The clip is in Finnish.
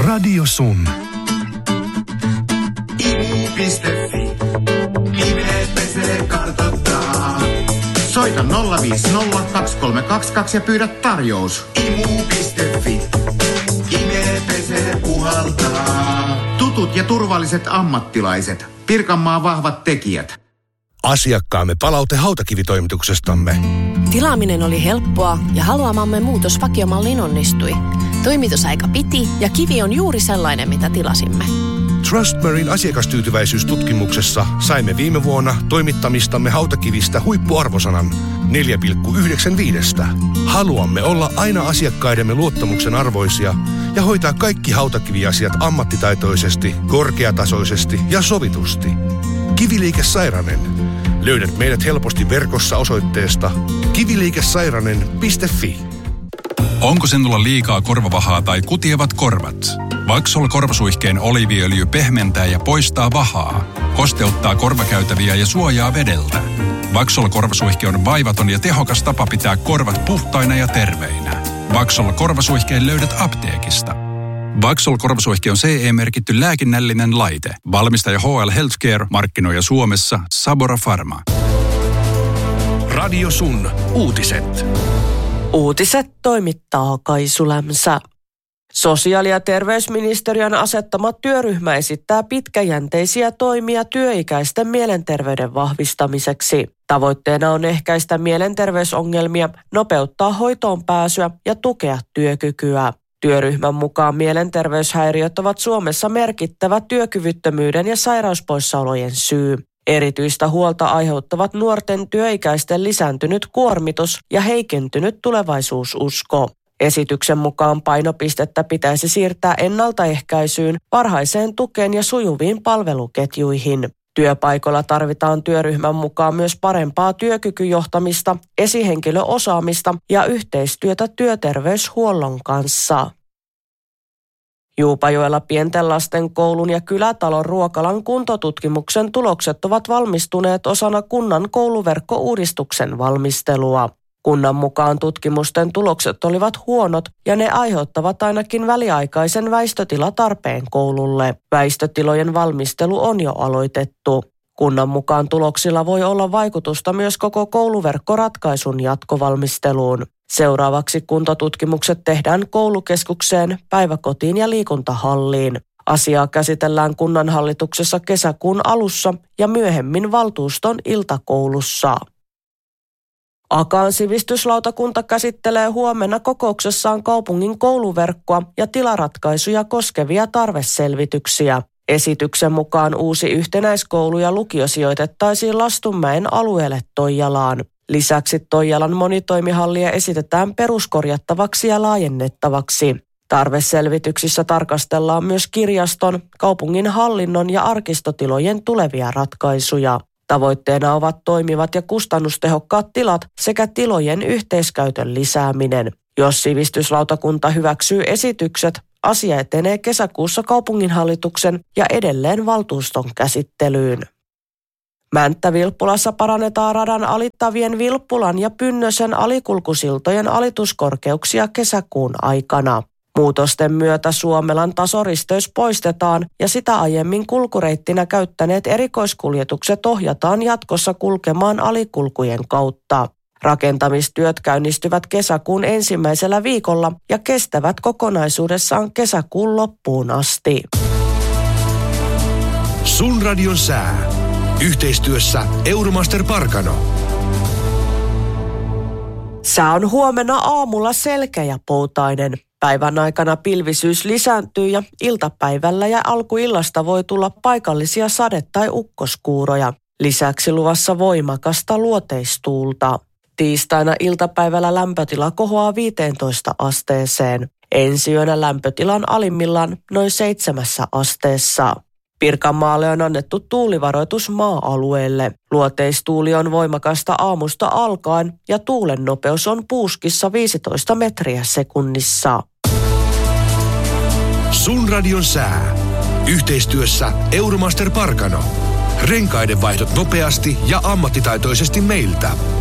Radio Sun. Imu.fi. Imeet pesee kartoittaa. Soita 050 232 ja pyydä tarjous. Imu.fi. Imeet pesee puhaltaa. Tutut ja turvalliset ammattilaiset. Pirkanmaan vahvat tekijät. Asiakkaamme palaute hautakivitoimituksestamme. Tilaaminen oli helppoa ja haluamamme muutos vakiomalliin onnistui. Toimitusaika piti ja kivi on juuri sellainen, mitä tilasimme. Trustmarine asiakastyytyväisyystutkimuksessa saimme viime vuonna toimittamistamme hautakivistä huippuarvosanan 4,95. Haluamme olla aina asiakkaidemme luottamuksen arvoisia ja hoitaa kaikki hautakiviasiat ammattitaitoisesti, korkeatasoisesti ja sovitusti. Kiviliike Sairanen. Löydät meidät helposti verkossa osoitteesta kiviliikesairanen.fi. Onko sinulla liikaa korvavahaa tai kutievat korvat? Vaxol korvasuihkeen oliiviöljy pehmentää ja poistaa vahaa, kosteuttaa korvakäytäviä ja suojaa vedeltä. Vaxol korvasuihke on vaivaton ja tehokas tapa pitää korvat puhtaina ja terveinä. Vaxol korvasuihkeen löydät apteekista. Vaxol korvasuihke on CE-merkitty lääkinnällinen laite. Valmistaja HL Healthcare, markkinoija Suomessa Sabora Pharma. Radio Sun. Uutiset. Uutiset toimittaa Kaisu Lämsä. Sosiaali- ja terveysministeriön asettama työryhmä esittää pitkäjänteisiä toimia työikäisten mielenterveyden vahvistamiseksi. Tavoitteena on ehkäistä mielenterveysongelmia, nopeuttaa hoitoon pääsyä ja tukea työkykyä. Työryhmän mukaan mielenterveyshäiriöt ovat Suomessa merkittävä työkyvyttömyyden ja sairauspoissaolojen syy. Erityistä huolta aiheuttavat nuorten työikäisten lisääntynyt kuormitus ja heikentynyt tulevaisuususko. Esityksen mukaan painopistettä pitäisi siirtää ennaltaehkäisyyn, varhaiseen tukeen ja sujuviin palveluketjuihin. Työpaikoilla tarvitaan työryhmän mukaan myös parempaa työkykyjohtamista, esihenkilöosaamista ja yhteistyötä työterveyshuollon kanssa. Juupajoella pienten lasten koulun ja kylätalon ruokalan kuntotutkimuksen tulokset ovat valmistuneet osana kunnan kouluverkkouudistuksen valmistelua. Kunnan mukaan tutkimusten tulokset olivat huonot ja ne aiheuttavat ainakin väliaikaisen väistötilatarpeen koululle. Väistötilojen valmistelu on jo aloitettu. Kunnan mukaan tuloksilla voi olla vaikutusta myös koko kouluverkkoratkaisun jatkovalmisteluun. Seuraavaksi kuntotutkimukset tehdään koulukeskukseen, päiväkotiin ja liikuntahalliin. Asiaa käsitellään kunnanhallituksessa kesäkuun alussa ja myöhemmin valtuuston iltakoulussa. Akaan sivistyslautakunta käsittelee huomenna kokouksessaan kaupungin kouluverkkoa ja tilaratkaisuja koskevia tarveselvityksiä. Esityksen mukaan uusi yhtenäiskoulu ja lukio sijoitettaisiin Lastunmäen alueelle Toijalaan. Lisäksi Toijalan monitoimihallia esitetään peruskorjattavaksi ja laajennettavaksi. Tarveselvityksissä tarkastellaan myös kirjaston, kaupungin hallinnon ja arkistotilojen tulevia ratkaisuja. Tavoitteena ovat toimivat ja kustannustehokkaat tilat sekä tilojen yhteiskäytön lisääminen. Jos sivistyslautakunta hyväksyy esitykset, asia etenee kesäkuussa kaupunginhallituksen ja edelleen valtuuston käsittelyyn. Mänttä-Vilppulassa parannetaan radan alittavien Vilppulan ja Pynnösen alikulkusiltojen alituskorkeuksia kesäkuun aikana. Muutosten myötä Suomelan tasoristeys poistetaan ja sitä aiemmin kulkureittinä käyttäneet erikoiskuljetukset ohjataan jatkossa kulkemaan alikulkujen kautta. Rakentamistyöt käynnistyvät kesäkuun ensimmäisellä viikolla ja kestävät kokonaisuudessaan kesäkuun loppuun asti. Sun radion sää. Yhteistyössä Euromaster Parkano. Sää on huomenna aamulla selkeä ja poutainen. Päivän aikana pilvisyys lisääntyy ja iltapäivällä ja alkuillasta voi tulla paikallisia sade- tai ukkoskuuroja. Lisäksi luvassa voimakasta luoteistuulta. Tiistaina iltapäivällä lämpötila kohoaa 15 asteeseen. Ensi yönä lämpötilan alimmillaan noin 7 asteessa. Pirkanmaalle on annettu tuulivaroitus maa-alueelle. Luoteistuuli on voimakasta aamusta alkaen ja tuulen nopeus on puuskissa 15 metriä sekunnissa. Sun radion sää. Yhteistyössä Euromaster Parkano. Renkaiden vaihdot nopeasti ja ammattitaitoisesti meiltä.